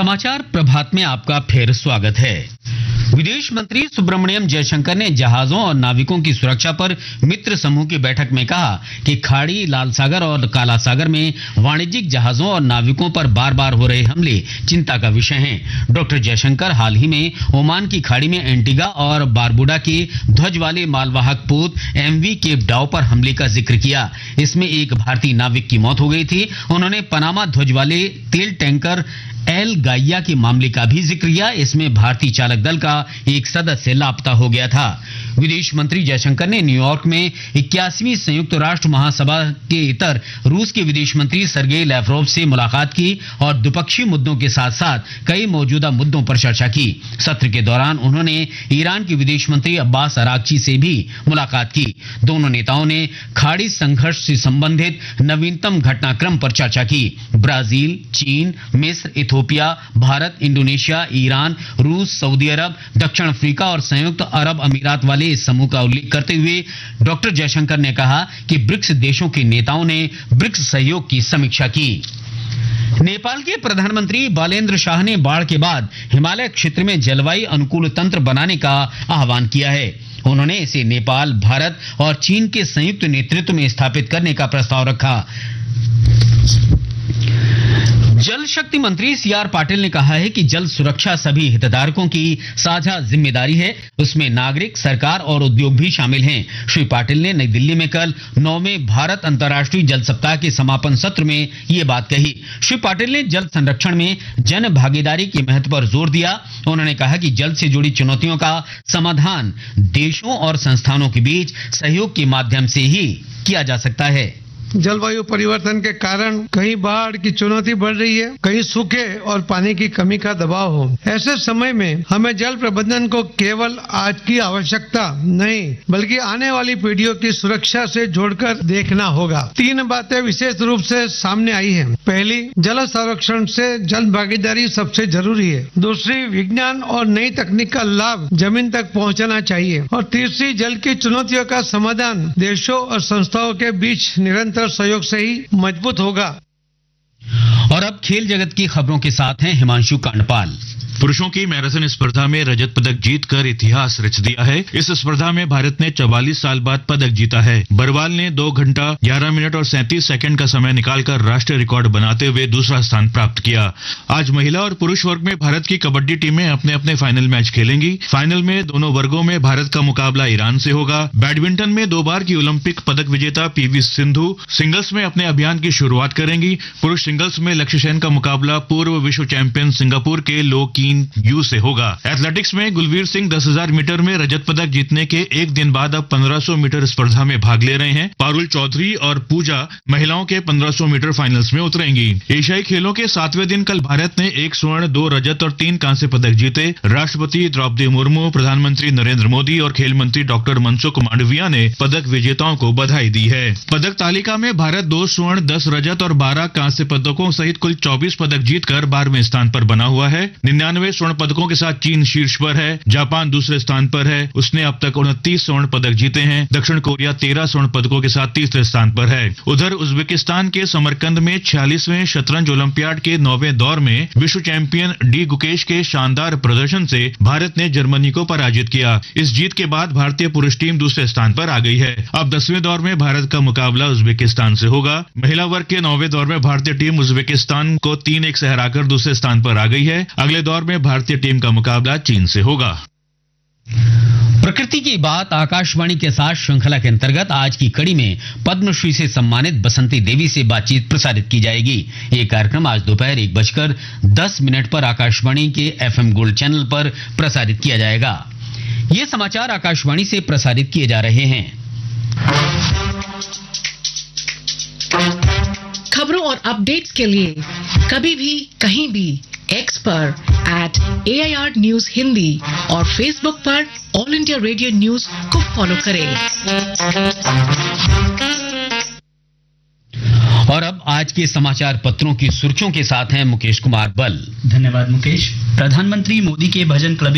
समाचार प्रभात में आपका फिर स्वागत है। विदेश मंत्री सुब्रमण्यम जयशंकर ने जहाजों और नाविकों की सुरक्षा पर मित्र समूह की बैठक में कहा कि खाड़ी, लाल सागर और काला सागर में वाणिज्यिक जहाजों और नाविकों पर बार बार हो रहे हमले चिंता का विषय हैं। डॉक्टर जयशंकर हाल ही में ओमान की खाड़ी में एंटीगा और बारबुडा के ध्वज वाले मालवाहक पोत MV केप डाउ पर हमले का जिक्र किया। इसमें एक भारतीय नाविक की मौत हो गई थी। उन्होंने पनामा ध्वज वाले तेल टैंकर एल गाइया के मामले का भी जिक्र किया। इसमें भारतीय चालक दल का एक सदस्य लापता हो गया था। विदेश मंत्री जयशंकर ने न्यूयॉर्क में 81वीं संयुक्त राष्ट्र महासभा के इतर रूस के विदेश मंत्री सर्गेई लैवरोव से मुलाकात की और द्विपक्षीय मुद्दों के साथ साथ कई मौजूदा मुद्दों पर चर्चा की। सत्र के दौरान उन्होंने ईरान के विदेश मंत्री अब्बास अरागची से भी मुलाकात की। दोनों नेताओं ने खाड़ी संघर्ष से संबंधित नवीनतम घटनाक्रम पर चर्चा की। ब्राजील, चीन, मिस्र, इथियोपिया, भारत, इंडोनेशिया, ईरान, रूस, सऊदी अरब, दक्षिण अफ्रीका और संयुक्त अरब अमीरात वाले इस समूह का उल्लेख करते हुए डॉक्टर जयशंकर ने कहा कि ब्रिक्स देशों के नेताओं ने ब्रिक्स सहयोग की समीक्षा की। नेपाल के प्रधानमंत्री बालेन्द्र शाह ने बाढ़ के बाद हिमालय क्षेत्र में जलवायु अनुकूल तंत्र बनाने का आह्वान किया है। उन्होंने इसे नेपाल, भारत और चीन के संयुक्त नेतृत्व में स्थापित करने का प्रस्ताव रखा। जल शक्ति मंत्री CR पाटिल ने कहा है कि जल सुरक्षा सभी हितधारकों की साझा जिम्मेदारी है। उसमें नागरिक, सरकार और उद्योग भी शामिल हैं। श्री पाटिल ने नई दिल्ली में कल 9वें भारत अंतर्राष्ट्रीय जल सप्ताह के समापन सत्र में ये बात कही। श्री पाटिल ने जल संरक्षण में जन भागीदारी के महत्व पर जोर दिया। उन्होंने कहा कि जल से जुड़ी चुनौतियों का समाधान देशों और संस्थानों के बीच सहयोग के माध्यम से ही किया जा सकता है। जलवायु परिवर्तन के कारण कहीं बाढ़ की चुनौती बढ़ रही है, कहीं सूखे और पानी की कमी का दबाव हो। ऐसे समय में हमें जल प्रबंधन को केवल आज की आवश्यकता नहीं बल्कि आने वाली पीढ़ियों की सुरक्षा से जोड़कर देखना होगा। 3 बातें विशेष रूप से सामने आई हैं। पहली, जल संरक्षण से जन भागीदारी सबसे जरूरी है। दूसरी, विज्ञान और नई तकनीक का लाभ जमीन तक पहुँचाना चाहिए। और तीसरी, जल की चुनौतियों का समाधान देशों और संस्थाओं के बीच निरंतर सहयोग से ही मजबूत होगा। और अब खेल जगत की खबरों के साथ हैं हिमांशु कांडपाल। पुरुषों की मैराथन स्पर्धा में रजत पदक जीतकर इतिहास रच दिया है। इस स्पर्धा में भारत ने 44 साल बाद पदक जीता है। बरवाल ने 2 घंटा 11 मिनट और 37 सेकंड का समय निकालकर राष्ट्रीय रिकॉर्ड बनाते हुए दूसरा स्थान प्राप्त किया। आज महिला और पुरुष वर्ग में भारत की कबड्डी टीमें अपने अपने फाइनल मैच खेलेंगी। फाइनल में दोनों वर्गों में भारत का मुकाबला ईरान से होगा। बैडमिंटन में 2 बार की ओलंपिक पदक विजेता PV सिंधु सिंगल्स में अपने अभियान की शुरुआत करेंगी। पुरुष सिंगल्स में लक्ष्य सेन का मुकाबला पूर्व विश्व चैंपियन सिंगापुर के लो कीन यू से होगा। एथलेटिक्स में गुलवीर सिंह 10,000 मीटर में रजत पदक जीतने के एक दिन बाद अब 1500 मीटर स्पर्धा में भाग ले रहे हैं। पारुल चौधरी और पूजा महिलाओं के 1500 मीटर फाइनल्स में उतरेंगी। एशियाई खेलों के 7वें दिन कल भारत ने 1 स्वर्ण, 2 रजत और 3 कांस्य पदक जीते। राष्ट्रपति द्रौपदी मुर्मू, प्रधानमंत्री नरेंद्र मोदी और खेल मंत्री डॉक्टर मनसुख मांडविया ने पदक विजेताओं को बधाई दी है। पदक तालिका में भारत 2 स्वर्ण, 10 रजत और 12 कांस्य पदकों सहित कुल 24 पदक जीतकर 12वें स्थान पर बना हुआ है। 99 स्वर्ण पदकों के साथ चीन शीर्ष पर है। जापान दूसरे स्थान पर है। उसने अब तक 29 स्वर्ण पदक जीते हैं। दक्षिण कोरिया 13 स्वर्ण पदकों के साथ तीसरे स्थान पर है। उधर उज्बेकिस्तान के समरकंद में 46वें शतरंज ओलंपियाड के 9वें दौर में विश्व चैंपियन डी गुकेश के शानदार प्रदर्शन से भारत ने जर्मनी को पराजित किया। इस जीत के बाद भारतीय पुरुष टीम दूसरे स्थान पर आ गई है। अब 10वें दौर में भारत का मुकाबला उज्बेकिस्तान से होगा। महिला वर्ग के 9वें दौर में भारतीय टीम उज्बेकिस्तान को 3-1 से हराकर दूसरे स्थान पर आ गई है। अगले दौर में भारतीय टीम का मुकाबला चीन से होगा। प्रकृति की बात आकाशवाणी के साथ श्रृंखला के अंतर्गत आज की कड़ी में पद्मश्री से सम्मानित बसंती देवी से बातचीत प्रसारित की जाएगी। ये कार्यक्रम आज दोपहर 1:10 पर आकाशवाणी के FM गोल्ड चैनल पर प्रसारित किया जाएगा। ये समाचार आकाशवाणी से प्रसारित किए जा रहे हैं। खबरों और अपडेट्स के लिए कभी भी कहीं भी X पर @AIR News हिंदी और Facebook पर ऑल इंडिया रेडियो न्यूज को फॉलो करें। और अब आज के समाचार पत्रों की सुर्खियों के साथ हैं मुकेश कुमार बल। धन्यवाद मुकेश। प्रधानमंत्री मोदी के भजन क्लबिंग